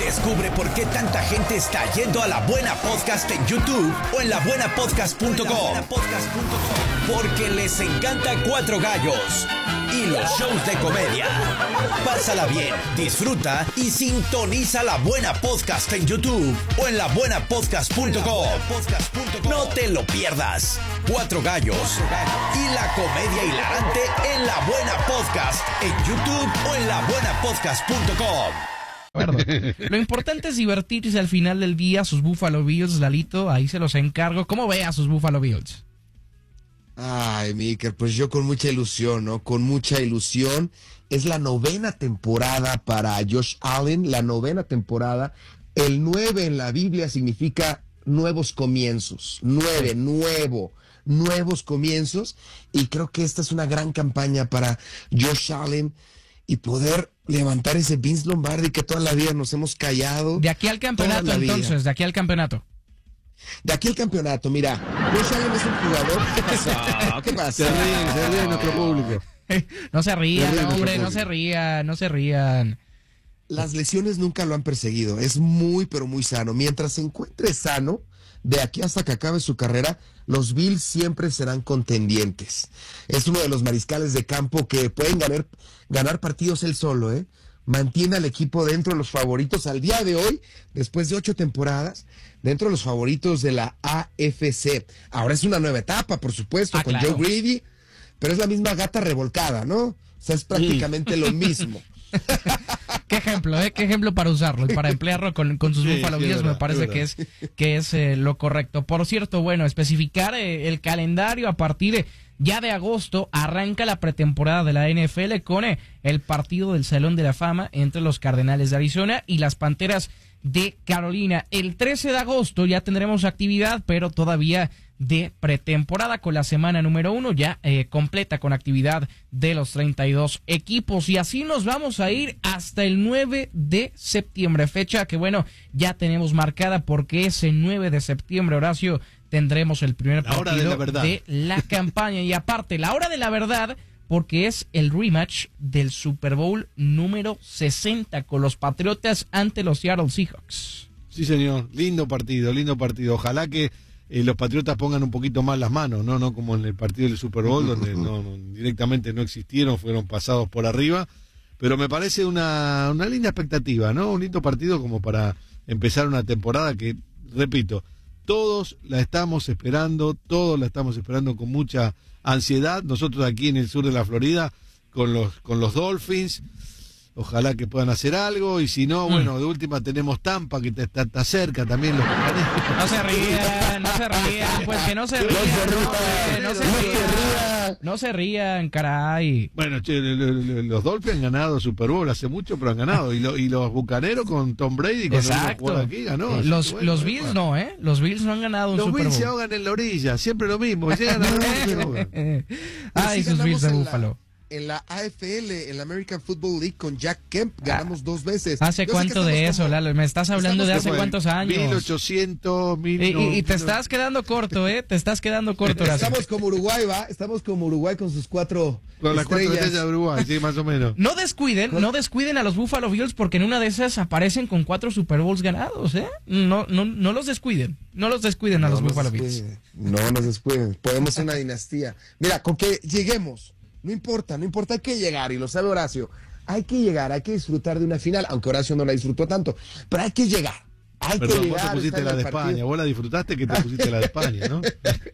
Descubre por qué tanta gente está yendo a La Buena Podcast en YouTube o en labuenapodcast.com. Porque les encanta Cuatro Gallos y los shows de comedia. Pásala bien, disfruta y sintoniza La Buena Podcast en YouTube o en labuenapodcast.com. No te lo pierdas. Cuatro Gallos y la comedia hilarante en La Buena Podcast en YouTube o en labuenapodcast.com. Lo importante es divertirse al final del día. Sus Buffalo Bills, Lalito, ahí se los encargo. ¿Cómo ve a sus Buffalo Bills? Ay, Miker, pues yo con mucha ilusión, ¿no? Con mucha ilusión. Es la 9ª temporada para Josh Allen, la 9ª temporada. El 9 en la Biblia significa nuevos comienzos. Nuevos comienzos. Y creo que esta es una gran campaña para Josh Allen y poder levantar ese Vince Lombardi que toda la vida nos hemos callado. De aquí al campeonato, entonces, de aquí al campeonato. De aquí al campeonato, mira, Josh Allen es un jugador. ¿Qué pasó? ¿Qué pasó? Se ríe nuestro público. No se rían, hombre, no se rían. Las lesiones nunca lo han perseguido, es muy, pero muy sano. Mientras se encuentre sano, de aquí hasta que acabe su carrera, los Bills siempre serán contendientes. Es uno de los mariscales de campo que pueden ganar partidos él solo, ¿eh? Mantiene al equipo dentro de los favoritos al día de hoy, después de 8 temporadas, dentro de los favoritos de la AFC. Ahora es una nueva etapa, por supuesto, con claro. Joe Brady, pero es la misma gata revolcada, ¿no? O sea, es prácticamente lo mismo. Qué ejemplo, qué ejemplo para usarlo y para emplearlo con sus Buffalo Bills, me parece que es lo correcto. Por cierto, bueno, especificar el calendario a partir ya de agosto arranca la pretemporada de la NFL con el partido del Salón de la Fama entre los Cardenales de Arizona y las Panteras de Carolina. El 13 de agosto ya tendremos actividad, pero todavía de pretemporada con la semana número 1 ya completa con actividad de los 32 equipos y así nos vamos a ir hasta el 9 de septiembre, fecha que bueno, ya tenemos marcada porque ese 9 de septiembre, Horacio, tendremos el primer partido de la campaña y aparte, la hora de la verdad, porque es el rematch del Super Bowl número 60 con los Patriotas ante los Seattle Seahawks. Sí, señor, lindo partido. Ojalá que los Patriotas pongan un poquito más las manos, no como en el partido del Super Bowl, donde directamente no existieron, fueron pasados por arriba, pero me parece una linda expectativa, ¿no? Un lindo partido como para empezar una temporada que, repito, todos la estamos esperando con mucha ansiedad. Nosotros aquí en el sur de la Florida, con los Dolphins, ojalá que puedan hacer algo, y si no, bueno, de última tenemos Tampa, que está cerca también. No se rían, pues que no se rían. No se rían, caray. Bueno, los Dolphins han ganado Super Bowl hace mucho, pero han ganado. Y los Bucaneros con Tom Brady, cuando jugó aquí, ganó. Los Bills no, Los Bills no han ganado un Super Bowl. Los Bills se ahogan en la orilla, siempre lo mismo. Llegan a la Ay, sus Bills de Búfalo. En la AFL, en la American Football League, con Jack Kemp, ganamos 2 veces. ¿Hace cuánto de eso, Lalo? Me estás hablando de hace cuántos años. 1800, y te estás quedando corto, Te estás quedando corto. Estamos como Uruguay, ¿va? Estamos como Uruguay con sus 4 con las 4 estrellas de Uruguay, sí, más o menos. No descuiden a los Buffalo Bills, porque en una de esas aparecen con 4 Super Bowls ganados, No los descuiden. No los descuiden a los Buffalo Bills. No nos descuiden. Podemos ser una dinastía. Mira, con que lleguemos. No importa, hay que llegar, y lo sabe Horacio. Hay que llegar, hay que disfrutar de una final, aunque Horacio no la disfrutó tanto, pero hay que llegar. Perdón, vos te pusiste la de España, vos la disfrutaste que te pusiste la de España, ¿no?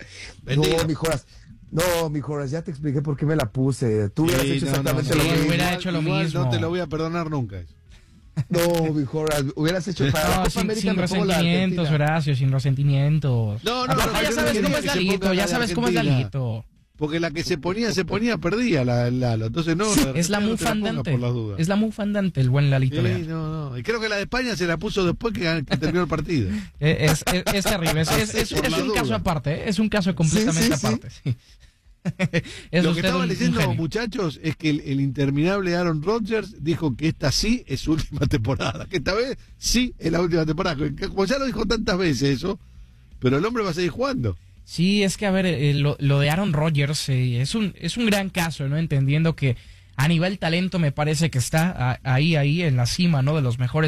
No, mi Joras, ya te expliqué por qué me la puse. Tú hubieras hecho exactamente lo mismo. Hubiera hecho lo mismo. No te lo voy a perdonar nunca. No, mi Joras, hubieras hecho para sin resentimientos, Horacio, sin resentimientos. Ya sabes cómo es Lalito. Porque la que se ponía, perdía Lalo. Entonces es la mufandante. Es la mufandante, el buen Lalito. Sí, y creo que la de España se la puso después que terminó el partido. Es terrible. Es un caso aparte, es un caso completamente aparte. Sí. Lo que estaba leyendo, muchachos, es que el interminable Aaron Rodgers dijo que esta sí es su última temporada. Que esta vez sí es la última temporada. Como ya lo dijo tantas veces eso, pero el hombre va a seguir jugando. Sí, es que a ver, lo de Aaron Rodgers es un gran caso, ¿no? Entendiendo que a nivel talento me parece que está ahí en la cima, ¿no? De los mejores